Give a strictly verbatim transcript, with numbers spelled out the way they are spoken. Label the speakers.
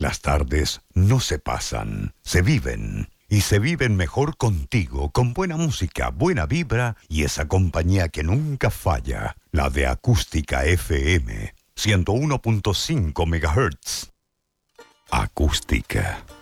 Speaker 1: Las tardes no se pasan, se viven. Y se viven mejor contigo, con buena música, buena vibra y esa compañía que nunca falla, la de Acústica F M, ciento uno punto cinco megahertz. Acústica.